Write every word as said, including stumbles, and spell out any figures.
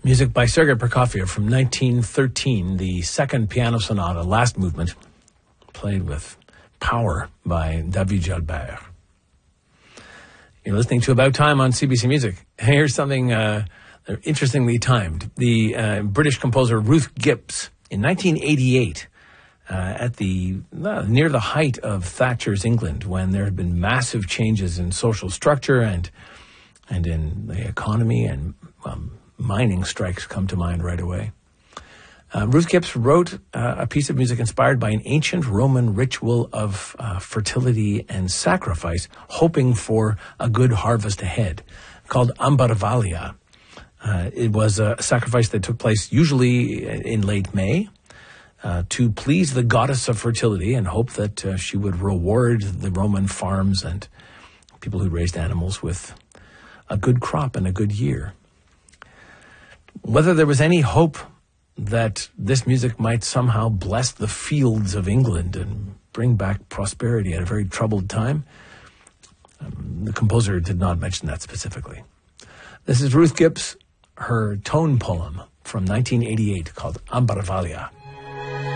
Music by Sergei Prokofiev from nineteen thirteen, the second piano sonata, last movement, played with power by David Jalbert. You're listening to About Time on C B C Music. Here's something uh, interestingly timed. The uh, British composer Ruth Gibbs, in nineteen eighty-eight, uh, at the uh, near the height of Thatcher's England, when there had been massive changes in social structure and and in the economy, and um, mining strikes come to mind right away. Uh, Ruth Gibbs wrote uh, a piece of music inspired by an ancient Roman ritual of uh, fertility and sacrifice, hoping for a good harvest ahead, called Ambarvalia. Uh, it was a sacrifice that took place usually in late May uh, to please the goddess of fertility and hope that uh, she would reward the Roman farms and people who raised animals with a good crop and a good year. Whether there was any hope that this music might somehow bless the fields of England and bring back prosperity at a very troubled time, um, the composer did not mention that specifically. This is Ruth Gibbs, her tone poem from nineteen eighty-eight called Ambarvalia.